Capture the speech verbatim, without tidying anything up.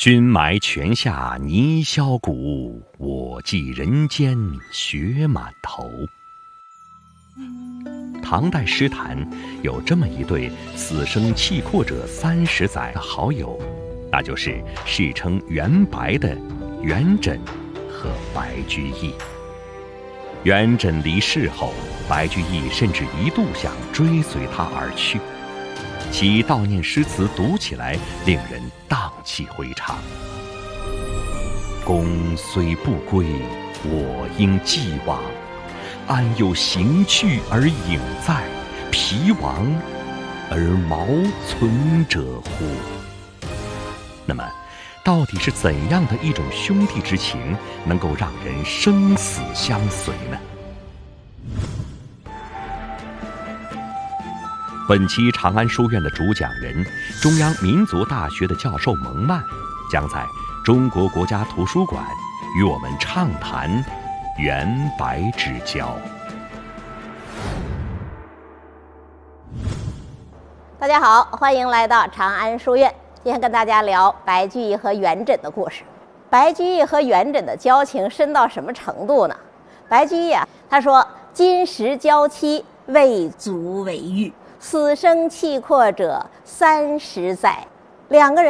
君埋泉下泥销骨，我寄人间雪满头。唐代诗坛有这么一对死生契阔者三十载的好友，那就是世称元白的元稹和白居易。元稹离世后，白居易甚至一度想追随他而去，其悼念诗词读起来令人荡气回肠。公虽不归，我应既往，安有行去而影在，皮亡而毛存者乎？那么到底是怎样的一种兄弟之情能够让人生死相随呢？本期长安书院的主讲人，中央民族大学的教授蒙曼，将在中国国家图书馆与我们畅谈元白之交。 大家好，欢迎来到长安书院。今天跟大家聊白居易和元稹的故事。白居易和元稹的交情深到什么程度呢？白居易啊，他说：“今时交期，未足为喻。死生契阔者三十载。”两个人